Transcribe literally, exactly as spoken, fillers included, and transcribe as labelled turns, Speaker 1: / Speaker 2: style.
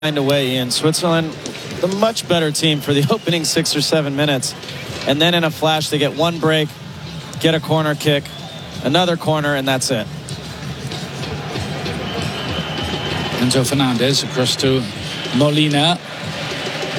Speaker 1: find a way in. Switzerland, the much better team for the opening six or seven minutes. And then in a flash, they get one break, get a corner kick, another corner, and that's it.
Speaker 2: Enzo Fernandez across to Molina.